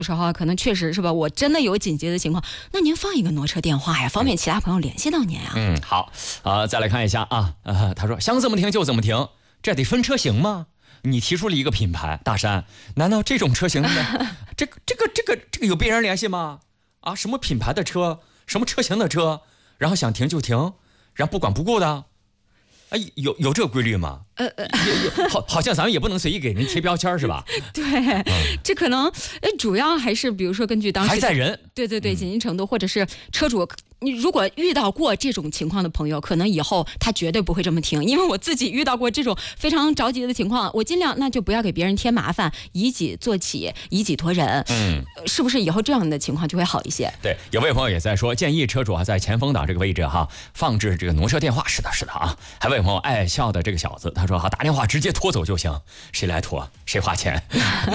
时候可能确实是吧，我真的有紧急的情况，那您放一个挪车电话呀，方便其他朋友联系到您呀。 好再来看一下啊，他说想怎么停就怎么停，这得分车型吗？你提出了一个品牌，大山，难道这种车型呢？这个有必然联系吗？啊，什么品牌的车，什么车型的车，然后想停就停，然后不管不顾的，哎，有这个规律吗？好像咱们也不能随意给人贴标签是吧？ 对，这可能主要还是比如说根据当时还在人， 对紧急程度，或者是车主，你如果遇到过这种情况的朋友，可能以后他绝对不会这么停，因为我自己遇到过这种非常着急的情况，我尽量那就不要给别人添麻烦，以己做起，以己托人。是不是以后这样的情况就会好一些？ 对，有位朋友也在说，建议车主在前风挡这个位置放置这个挪车电话。是的啊。还有位朋友爱笑的这个小子，他说打电话直接拖走就行，谁来拖谁花钱。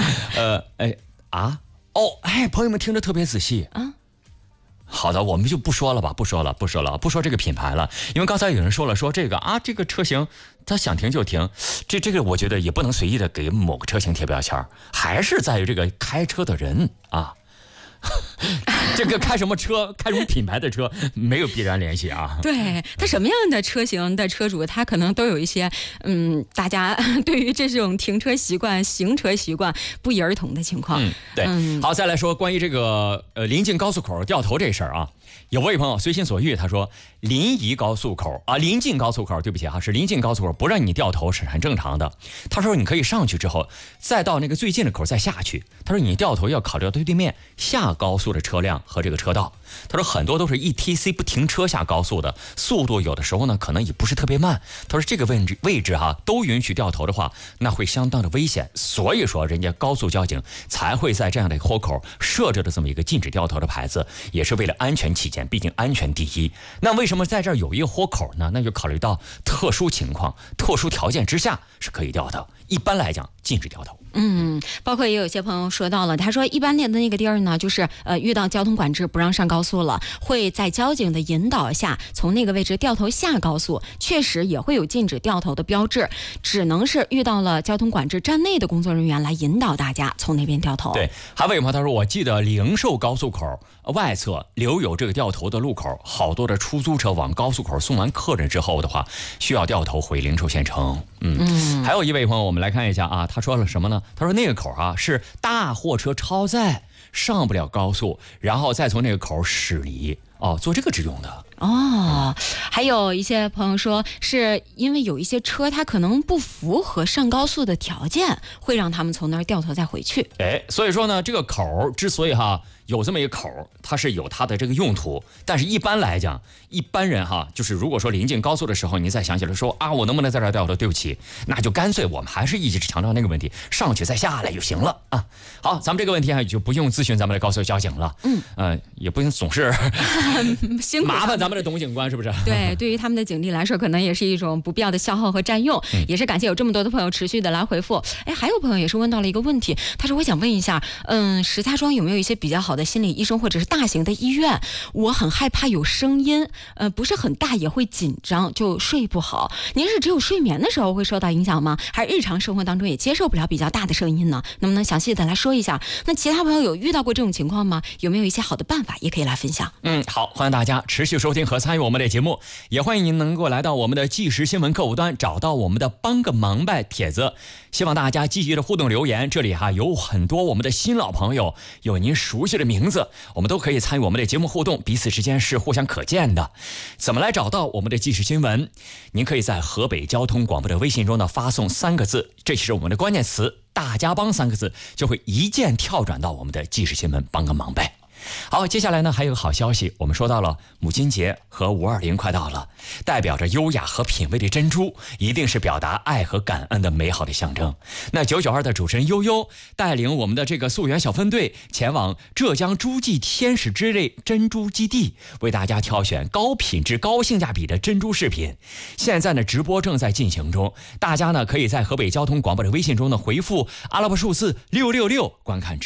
朋友们听着特别仔细啊。好的，我们就不说了吧，不说这个品牌了，因为刚才有人说这个这个车型他想停就停，这个我觉得也不能随意的给某个车型贴标签，还是在于这个开车的人啊。这个开什么车，开什么品牌的车没有必然联系啊。 对，他什么样的车型的车主，他可能都有一些大家对于这种停车习惯、行车习惯不一而同的情况。 对。好，再来说关于这个临近高速口掉头这事儿啊。有位朋友随心所欲，他说临近高速口，对不起是临近高速口，不让你掉头是很正常的。他说你可以上去之后，再到那个最近的口再下去。他说你掉头要考虑到对面下高速的车辆和这个车道。他说很多都是 ETC 不停车下高速的，速度有的时候呢可能也不是特别慢。他说这个位置都允许掉头的话，那会相当的危险。所以说人家高速交警才会在这样的一个豁口设置的这么一个禁止掉头的牌子，也是为了安全起见，毕竟安全第一。那为什么在这儿有一个豁口呢？那就考虑到特殊情况、特殊条件之下是可以掉的，一般来讲禁止掉头。 包括也有些朋友说到了，他说一般的那个地儿呢，就是遇到交通管制不让上高速了，会在交警的引导下从那个位置掉头下高速，确实也会有禁止掉头的标志，只能是遇到了交通管制站内的工作人员来引导大家从那边掉头。 对，还有一位朋友他说，我记得灵寿高速口外侧留有这个掉头的路口，好多的出租车往高速口送完客人之后的话，需要掉头回灵寿县城。还有一位朋友，我们来看一下他说了什么呢？他说那个口是大货车超载上不了高速，然后再从那个口驶离做这个之用的。 还有一些朋友说是因为有一些车它可能不符合上高速的条件，会让他们从那儿掉头再回去。 所以说呢，这个口之所以有这么一个口，它是有它的这个用途，但是一般来讲，一般人就是如果说临近高速的时候，你再想起来说我能不能在这儿掉头？对不起，那就干脆我们还是一直强调那个问题，上去再下来就行了啊。好，咱们这个问题就不用咨询咱们的高速交警了。也不用总是麻烦咱们的董警官，是不是？ 对，对于他们的警力来说，可能也是一种不必要的消耗和占用。也是感谢有这么多的朋友持续的来回复。还有朋友也是问到了一个问题，他说我想问一下，石家庄有没有一些比较好的心理医生或者是大型的医院？我很害怕有声音，不是很大也会紧张，就睡不好。您是只有睡眠的时候会受到影响吗？还是日常生活当中也接受不了比较大的声音呢？能不能详细的来说一下？那其他朋友有遇到过这种情况吗？有没有一些好的办法也可以来分享？ 好，欢迎大家持续收听和参与我们的节目，也欢迎您能够来到我们的即时新闻客户端，找到我们的帮个忙呗帖子，希望大家积极的互动留言。这里有很多我们的新老朋友，有您熟悉的名字，我们都可以参与我们的节目互动，彼此之间是互相可见的。怎么来找到我们的即时新闻？您可以在河北交通广播的微信中呢发送3个字，这是我们的关键词大家帮3个字，就会一键跳转到我们的即时新闻帮个忙呗。好，接下来呢还有个好消息，我们说到了母亲节和520快到了，代表着优雅和品味的珍珠一定是表达爱和感恩的美好的象征。那992的主持人悠悠带领我们的这个溯源小分队前往浙江诸暨天使之泪珍珠基地，为大家挑选高品质高性价比的珍珠饰品。现在呢直播正在进行中，大家呢可以在河北交通广播的微信中呢回复阿拉伯数字666观看直播。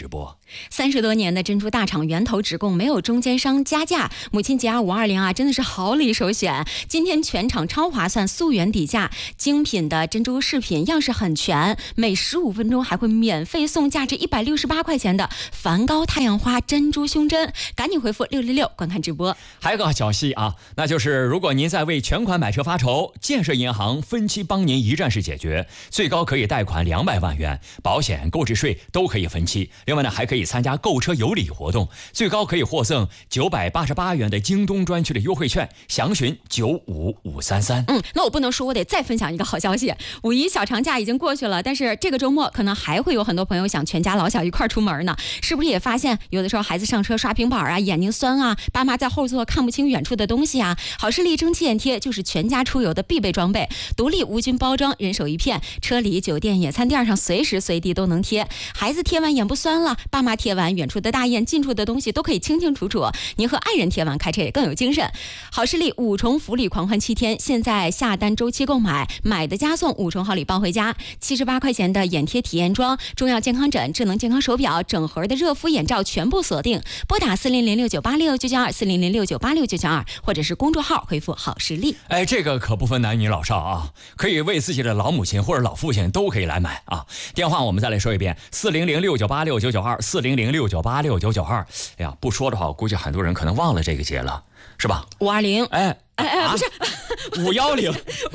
30多年的珍珠大厂，源头直供，没有中间商加价。母亲节520啊，真的是好礼首选。今天全场超划算，溯源底价，精品的珍珠饰品样式很全，每15分钟还会免费送价值168块钱的梵高太阳花珍珠胸针。赶紧回复666观看直播。 还有个小息啊，那就是如果您在为全款买车发愁，建设银行分期帮您一站式解决，最高可以贷款200万元，保险、购置税都可以分期。另外呢，还可以参加购车有礼活动，最高可以获赠988元的京东专区的优惠券，详询95533。 那我不能说，我得再分享一个好消息。五一小长假已经过去了，但是这个周末可能还会有很多朋友想全家老小一块出门呢。是不是也发现有的时候孩子上车刷平板啊，眼睛酸啊，爸妈在后座看不清远处的东西啊？好视力蒸汽眼贴就是全家出游的必备装备，独立无菌包装，人手一片，车里、酒店、野餐垫上随时随地都能贴。孩子贴完眼不酸了，爸妈贴完远处的大雁、近处的东西都可以清清楚楚。您和爱人贴完开车也更有精神。好视力5重福利狂欢7天，现在下单周期购买，买的加送5重好礼包回家，78块钱的眼贴体验装、中药健康枕、智能健康手表、整盒的热敷眼罩全部锁定。拨打40069869924006986992，或者是公众号回复好视力。 哎，这个可不分男女老少啊，可以为自己的老母亲或者老父亲都可以来买啊。电话我们再来说一遍，40069869924006986992。哎呀，不说的话，我估计很多人可能忘了这个节了，是吧 ？520。不是 510，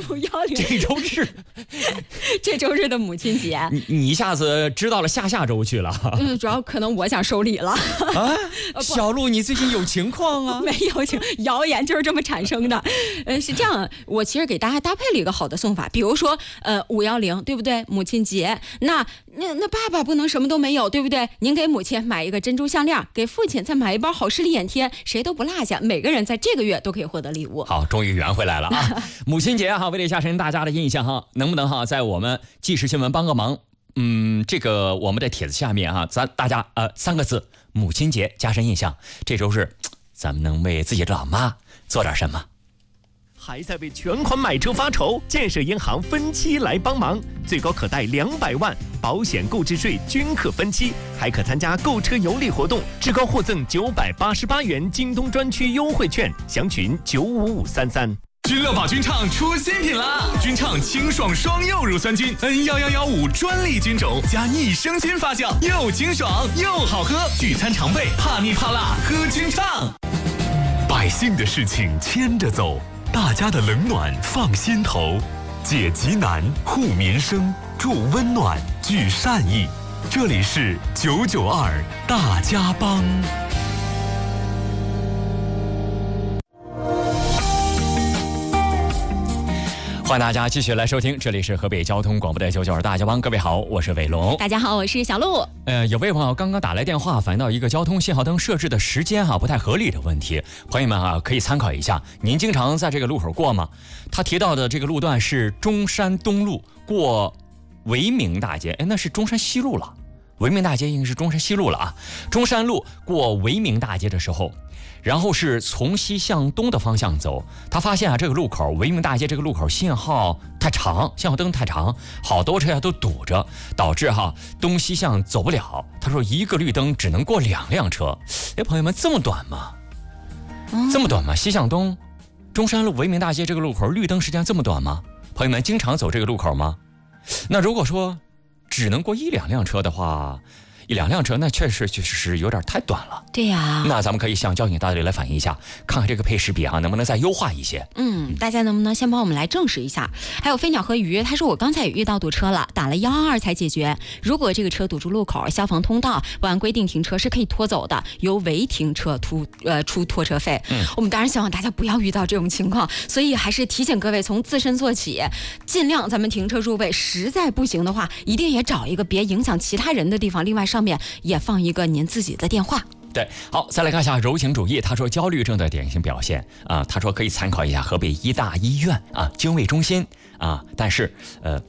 这周日的母亲节， 你一下子知道了下周去了。 主要可能我想收礼了啊。小鹿，你最近有情况啊？ 没有谣言就是这么产生的。是这样，我其实给大家搭配了一个好的送法，比如说510，对不对？母亲节，那爸爸不能什么都没有，对不对？您给母亲买一个珍珠项链，给父亲再买一包好视力眼贴，谁都不落下，每个人在这个月都可以获得礼物。 好，终于圆回来了啊！母亲节哈，为了加深大家的印象哈，能不能哈在我们即时新闻帮个忙？这个我们的帖子下面哈，大家3个字，母亲节加深印象。这周日，咱们能为自己的老妈做点什么？ 还在为全款买车发愁？建设银行分期来帮忙，最高可贷200万，保险、购置税均可分期，还可参加购车有礼活动，至高获赠988元京东专区优惠券，详询95533。 君乐宝君唱出新品啦！君唱清爽双柚乳酸菌 N1115专利菌种加逆生菌发酵，又清爽又好喝，聚餐常备，怕腻怕辣喝君唱。 百姓的事情牵着走，大家的冷暖放心头，解急难护民生，助温暖聚善意。这里是992大家帮。 欢迎大家继续来收听，这里是河北交通广播的992大家帮。各位好，我是伟龙。 大家好，我是小鹿。 有位朋友刚刚打来电话，反映到一个交通信号灯设置的时间不太合理的问题。朋友们可以参考一下。您经常在这个路口过吗？他提到的这个路段是中山东路过维明大街，那是中山西路了。维明大街应该是中山西路了啊。中山路过维明大街的时候，然后是从西向东的方向走，他发现这个路口维明大街这个路口信号太长，信号灯太长，好多车都堵着，导致东西向走不了。他说一个绿灯只能过2辆车。朋友们，这么短吗？这么短吗？西向东中山路维明大街这个路口绿灯时间这么短吗？朋友们经常走这个路口吗？那如果说只能过1、2辆车的话，1、2辆车那确实就是有点太短了。 对呀， 那咱们可以向交警大队来反映一下，看看这个配时比能不能再优化一些。 大家能不能先帮我们来证实一下？还有飞鸟和鱼，他说我刚才也遇到堵车了，打了122才解决。如果这个车堵住路口、消防通道，不按规定停车是可以拖走的，由违停车出拖车费。我们当然希望大家不要遇到这种情况，所以还是提醒各位从自身做起，尽量咱们停车入位，实在不行的话，一定也找一个别影响其他人的地方。另外上面也放一个您自己的电话。 对，好，再来看一下柔情主义。他说焦虑症的典型表现他说可以参考一下河北医大医院精卫中心但是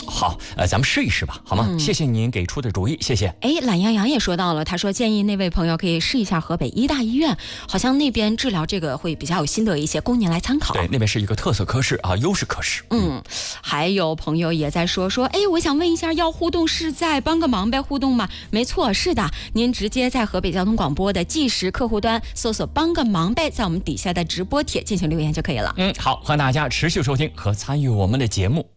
好，咱们试一试吧，好吗？谢谢您给出的主意，谢谢。 哎，懒羊羊也说到了，他说建议那位朋友可以试一下河北医大医院，好像那边治疗这个会比较有心得一些，供您来参考。 对，那边是一个特色科室啊，优势科室。 还有朋友也在说，哎，我想问一下，要互动是在帮个忙呗互动吗？没错，是的，您直接在河北交通广播的即时客户端搜索帮个忙呗，在我们底下的直播帖进行留言就可以了。 好，欢迎大家持续收听和参与我们的节目。